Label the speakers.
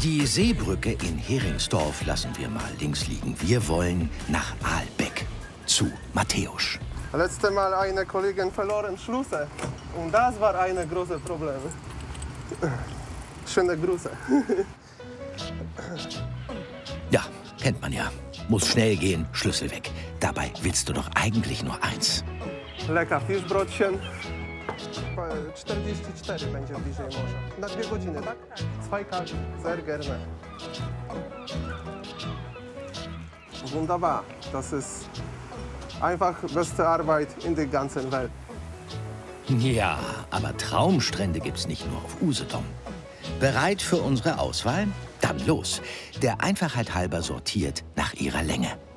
Speaker 1: Die Seebrücke in Heringsdorf lassen wir mal links liegen. Wir wollen nach Aalbeck zu Matthäus.
Speaker 2: Letztes Mal eine Kollegin verloren Schlüssel. Und das war ein großes Problem. Schöne Grüße.
Speaker 1: Ja, kennt man ja. Muss schnell gehen, Schlüssel weg. Dabei willst du doch eigentlich nur eins.
Speaker 2: Lecker Fischbrötchen. 44 będzie bliżej morza. Na 2 godziny, tak? 2 kali. Sehr gerne. Wunderbar. Das ist einfach beste Arbeit in der ganzen Welt.
Speaker 1: Ja, aber Traumstrände gibt's nicht nur auf Usedom. Bereit für unsere Auswahl? Dann los. Der Einfachheit halber sortiert nach ihrer Länge.